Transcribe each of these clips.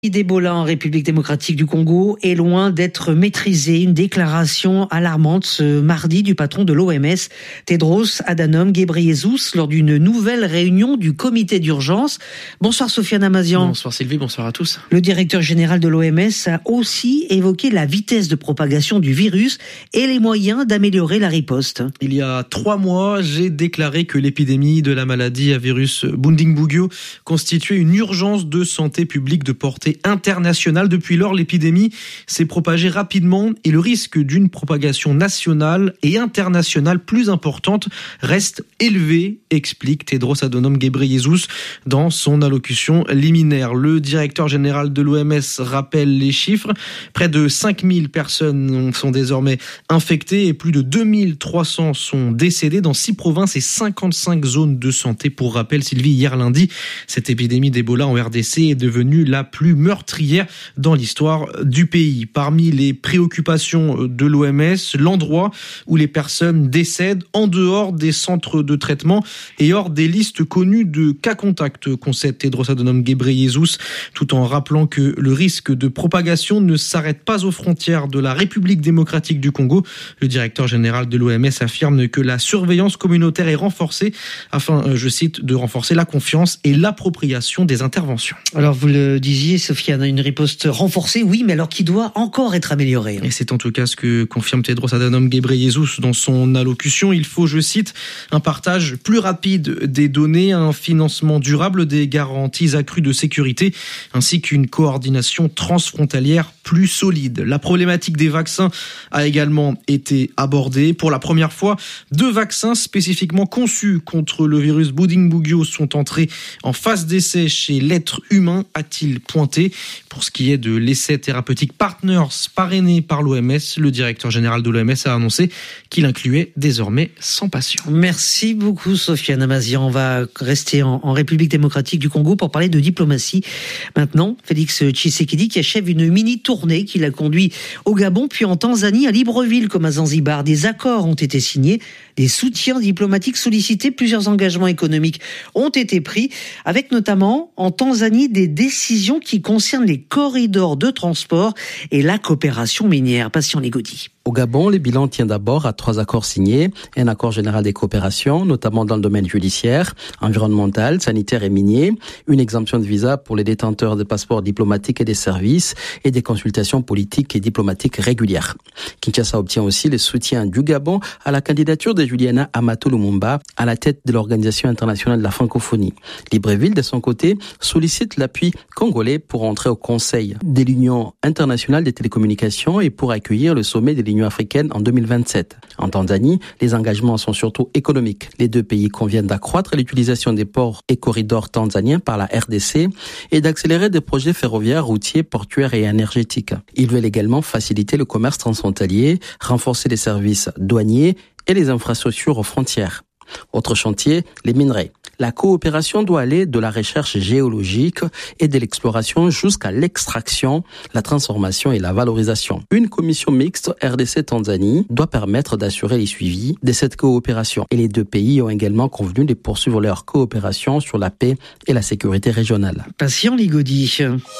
D'Ebola en République démocratique du Congo est loin d'être maîtrisée. Une déclaration alarmante ce mardi du patron de l'OMS, Tedros Adhanom Ghebreyesus, lors d'une nouvelle réunion du comité d'urgence. Bonsoir Sofiane Amazian. Bonsoir Sylvie, bonsoir à tous. Le directeur général de l'OMS a aussi évoqué la vitesse de propagation du virus et les moyens d'améliorer la riposte. Il y a 3 mois, j'ai déclaré que l'épidémie de la maladie à virus Bundibugyo constituait une urgence de santé publique de portée internationale. Depuis lors, l'épidémie s'est propagée rapidement et le risque d'une propagation nationale et internationale plus importante reste élevé, explique Tedros Adhanom Ghebreyesus dans son allocution liminaire. Le directeur général de l'OMS rappelle les chiffres. Près de 5000 personnes sont désormais infectées et plus de 2300 sont décédées dans 6 provinces et 55 zones de santé. Pour rappel, Sylvie, hier lundi, cette épidémie d'Ebola en RDC est devenue la plus meurtrière dans l'histoire du pays. Parmi les préoccupations de l'OMS, l'endroit où les personnes décèdent en dehors des centres de traitement et hors des listes connues de cas contacts, concède Tedros Adhanom Ghebreyesus, tout en rappelant que le risque de propagation ne s'arrête pas aux frontières de la République démocratique du Congo. Le directeur général de l'OMS affirme que la surveillance communautaire est renforcée afin, je cite, de renforcer la confiance et l'appropriation des interventions. Alors vous le disiez, Sofiane, une riposte renforcée, oui, mais alors qui doit encore être améliorée. Et c'est en tout cas ce que confirme Tedros Adhanom Ghebreyesus dans son allocution. Il faut, je cite, un partage plus rapide des données, un financement durable, des garanties accrues de sécurité, ainsi qu'une coordination transfrontalière plus solide. La problématique des vaccins a également été abordée. Pour la première fois, 2 vaccins spécifiquement conçus contre le virus Bundibugyo sont entrés en phase d'essai chez l'être humain, a-t-il pointé. Pour ce qui est de l'essai thérapeutique Partners parrainé par l'OMS, le directeur général de l'OMS a annoncé qu'il incluait désormais 100 patients. Merci beaucoup Sofiane Amazian. On va rester en République démocratique du Congo pour parler de diplomatie. Maintenant, Félix Tshisekedi qui achève une mini-tournée qu'il a conduit au Gabon puis en Tanzanie, à Libreville comme à Zanzibar. Des accords ont été signés, des soutiens diplomatiques sollicités, plusieurs engagements économiques ont été pris, avec notamment en Tanzanie des décisions qui concernent les corridors de transport et la coopération minière. Patient Légaudy. Au Gabon, le bilan tient d'abord à 3 accords signés. Un accord général des coopérations, notamment dans le domaine judiciaire, environnemental, sanitaire et minier. Une exemption de visa pour les détenteurs de passeports diplomatiques et des services et des consultations politiques et diplomatiques régulières. Kinshasa obtient aussi le soutien du Gabon à la candidature de Juliana Amato Lumumba à la tête de l'Organisation internationale de la francophonie. Libreville, de son côté, sollicite l'appui congolais pour entrer au Conseil de l'Union internationale des télécommunications et pour accueillir le sommet de l'Union africaine en 2027. En Tanzanie, les engagements sont surtout économiques. Les 2 pays conviennent d'accroître l'utilisation des ports et corridors tanzaniens par la RDC et d'accélérer des projets ferroviaires, routiers, portuaires et énergétiques. Ils veulent également faciliter le commerce transfrontalier, renforcer les services douaniers et les infrastructures aux frontières. Autre chantier, les minerais. La coopération doit aller de la recherche géologique et de l'exploration jusqu'à l'extraction, la transformation et la valorisation. Une commission mixte RDC-Tanzanie doit permettre d'assurer les suivis de cette coopération. Et les 2 pays ont également convenu de poursuivre leur coopération sur la paix et la sécurité régionale. Patient Légaudy.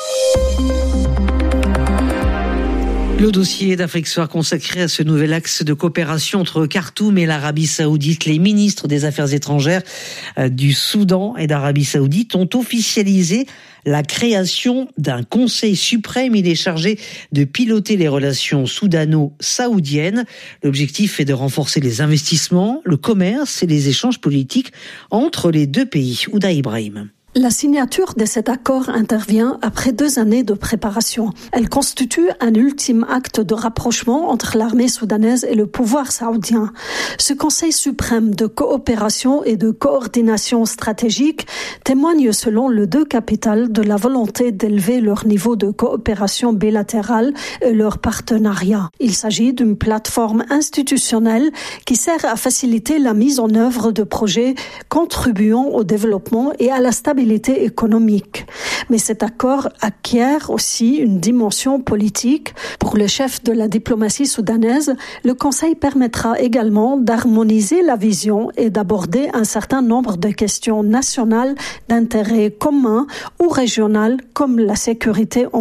Le dossier d'Afrique Soir consacré à ce nouvel axe de coopération entre Khartoum et l'Arabie Saoudite. Les ministres des Affaires étrangères du Soudan et d'Arabie Saoudite ont officialisé la création d'un conseil suprême. Il est chargé de piloter les relations soudano-saoudiennes. L'objectif est de renforcer les investissements, le commerce et les échanges politiques entre les 2 pays. Ouda Ibrahim. La signature de cet accord intervient après 2 années de préparation. Elle constitue un ultime acte de rapprochement entre l'armée soudanaise et le pouvoir saoudien. Ce Conseil suprême de coopération et de coordination stratégique témoigne selon le 2 capitales de la volonté d'élever leur niveau de coopération bilatérale et leur partenariat. Il s'agit d'une plateforme institutionnelle qui sert à faciliter la mise en œuvre de projets contribuant au développement et à la stabilité stabilité économique. Mais cet accord acquiert aussi une dimension politique. Pour le chef de la diplomatie soudanaise, le Conseil permettra également d'harmoniser la vision et d'aborder un certain nombre de questions nationales d'intérêt commun ou régional comme la sécurité